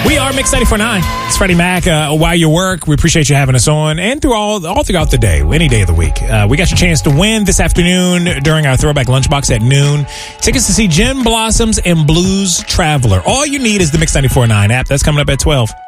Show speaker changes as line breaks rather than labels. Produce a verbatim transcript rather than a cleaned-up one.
We are Mix ninety-four point nine. It's Freddie Mac. Uh, while you work, we appreciate you having us on, and through all all throughout the day, any day of the week. Uh, we got your chance to win this afternoon during our Throwback Lunchbox at noon. Tickets to see Gin Blossoms and Blues Traveler. All you need is the Mix ninety-four point nine app. That's coming up at twelve.